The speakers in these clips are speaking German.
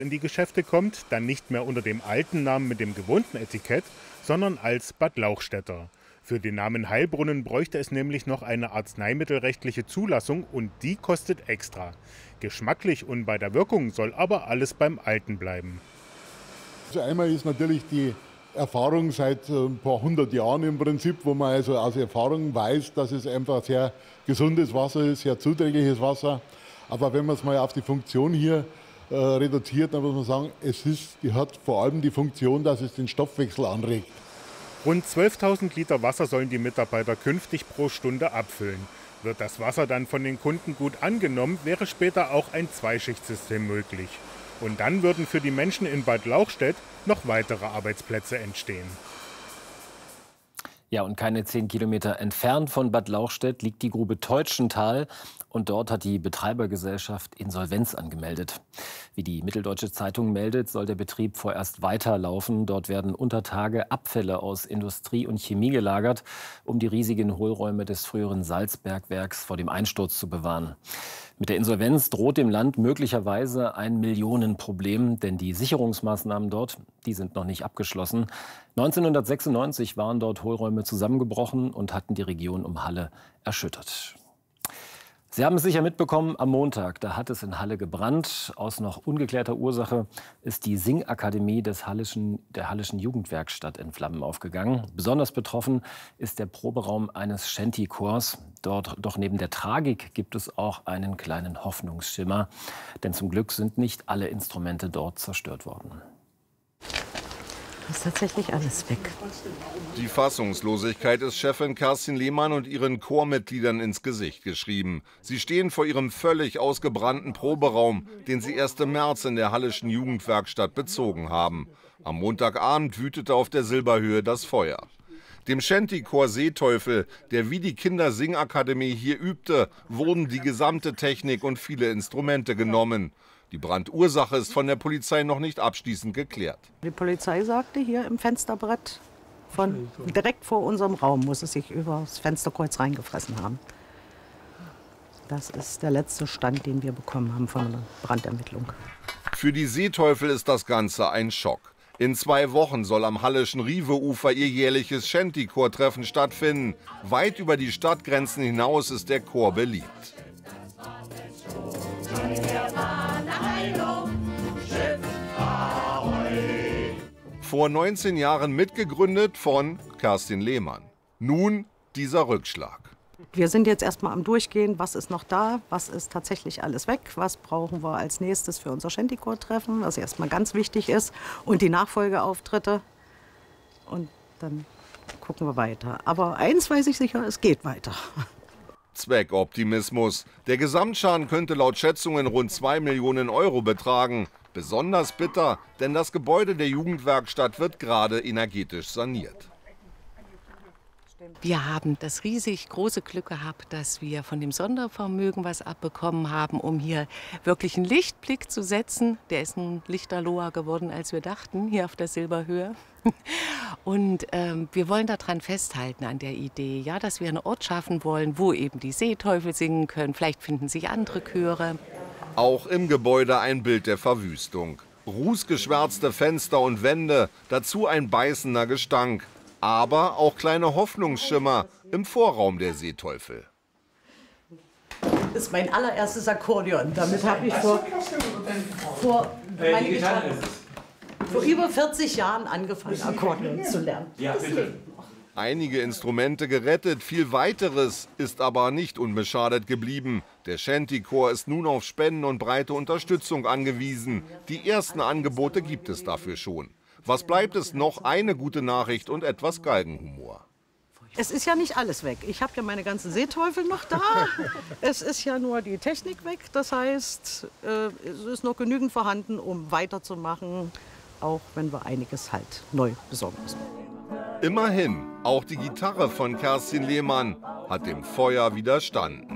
in die Geschäfte kommt, dann nicht mehr unter dem alten Namen mit dem gewohnten Etikett, sondern als Bad Lauchstädter. Für den Namen Heilbrunnen bräuchte es nämlich noch eine arzneimittelrechtliche Zulassung und die kostet extra. Geschmacklich und bei der Wirkung soll aber alles beim Alten bleiben. Also einmal ist natürlich die Erfahrung seit ein paar hundert Jahren im Prinzip, wo man also aus Erfahrung weiß, dass es einfach sehr gesundes Wasser ist, sehr zuträgliches Wasser. Aber wenn man es mal auf die Funktion hier reduziert, dann muss man sagen, die hat vor allem die Funktion, dass es den Stoffwechsel anregt. Rund 12.000 Liter Wasser sollen die Mitarbeiter künftig pro Stunde abfüllen. Wird das Wasser dann von den Kunden gut angenommen, wäre später auch ein Zweischichtsystem möglich. Und dann würden für die Menschen in Bad Lauchstädt noch weitere Arbeitsplätze entstehen. Ja, und keine 10 Kilometer entfernt von Bad Lauchstädt liegt die Grube Teutschenthal. Und dort hat die Betreibergesellschaft Insolvenz angemeldet. Wie die Mitteldeutsche Zeitung meldet, soll der Betrieb vorerst weiterlaufen. Dort werden unter Tage Abfälle aus Industrie und Chemie gelagert, um die riesigen Hohlräume des früheren Salzbergwerks vor dem Einsturz zu bewahren. Mit der Insolvenz droht dem Land möglicherweise ein Millionenproblem, denn die Sicherungsmaßnahmen dort, die sind noch nicht abgeschlossen. 1996 waren dort Hohlräume zusammengebrochen und hatten die Region um Halle erschüttert. Sie haben es sicher mitbekommen, am Montag, da hat es in Halle gebrannt. Aus noch ungeklärter Ursache ist die Singakademie der Halleschen Jugendwerkstatt in Flammen aufgegangen. Besonders betroffen ist der Proberaum eines Shanty-Chors. Doch neben der Tragik gibt es auch einen kleinen Hoffnungsschimmer. Denn zum Glück sind nicht alle Instrumente dort zerstört worden. Ist tatsächlich alles weg. Die Fassungslosigkeit ist Chefin Kerstin Lehmann und ihren Chormitgliedern ins Gesicht geschrieben. Sie stehen vor ihrem völlig ausgebrannten Proberaum, den sie erst im März in der Halleschen Jugendwerkstatt bezogen haben. Am Montagabend wütete auf der Silberhöhe das Feuer. Dem Shanty-Chor Seeteufel, der wie die Kindersingakademie hier übte, wurden die gesamte Technik und viele Instrumente genommen. Die Brandursache ist von der Polizei noch nicht abschließend geklärt. Die Polizei sagte, hier im Fensterbrett direkt vor unserem Raum muss es sich über das Fensterkreuz reingefressen haben. Das ist der letzte Stand, den wir bekommen haben von der Brandermittlung. Für die Seeteufel ist das Ganze ein Schock. In 2 Wochen soll am Halleschen Rieweufer ihr jährliches Shanty-Chor-Treffen stattfinden. Weit über die Stadtgrenzen hinaus ist der Chor beliebt. Vor 19 Jahren mitgegründet von Kerstin Lehmann. Nun dieser Rückschlag. Wir sind jetzt erstmal am Durchgehen, was ist noch da, was ist tatsächlich alles weg, was brauchen wir als nächstes für unser Shanty-Chor-Treffen, was erstmal ganz wichtig ist, und die Nachfolgeauftritte. Und dann gucken wir weiter. Aber eins weiß ich sicher, es geht weiter. Zweckoptimismus. Der Gesamtschaden könnte laut Schätzungen rund 2 Millionen Euro betragen. Besonders bitter, denn das Gebäude der Jugendwerkstatt wird gerade energetisch saniert. Wir haben das riesig große Glück gehabt, dass wir von dem Sondervermögen was abbekommen haben, um hier wirklich einen Lichtblick zu setzen. Der ist nun lichterloher geworden, als wir dachten, hier auf der Silberhöhe. Und wir wollen daran festhalten, an der Idee, ja, dass wir einen Ort schaffen wollen, wo eben die Seeteufel singen können. Vielleicht finden sich andere Chöre. Auch im Gebäude ein Bild der Verwüstung. Rußgeschwärzte Fenster und Wände, dazu ein beißender Gestank. Aber auch kleine Hoffnungsschimmer im Vorraum der Seeteufel. Das ist mein allererstes Akkordeon. Damit habe ich vor über 40 Jahren angefangen, Akkordeon zu lernen. Ja, bitte. Einige Instrumente gerettet, viel weiteres ist aber nicht unbeschadet geblieben. Der Shanty-Chor ist nun auf Spenden und breite Unterstützung angewiesen. Die ersten Angebote gibt es dafür schon. Was bleibt es noch? Eine gute Nachricht und etwas Galgenhumor. Es ist ja nicht alles weg. Ich habe ja meine ganzen Seeteufel noch da. Es ist ja nur die Technik weg. Das heißt, es ist noch genügend vorhanden, um weiterzumachen, auch wenn wir einiges halt neu besorgen müssen. Immerhin, auch die Gitarre von Kerstin Lehmann hat dem Feuer widerstanden.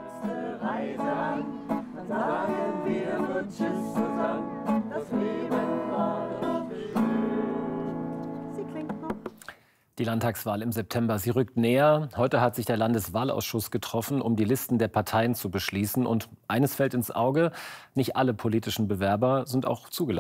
Die Landtagswahl im September, sie rückt näher. Heute hat sich der Landeswahlausschuss getroffen, um die Listen der Parteien zu beschließen. Und eines fällt ins Auge, nicht alle politischen Bewerber sind auch zugelassen.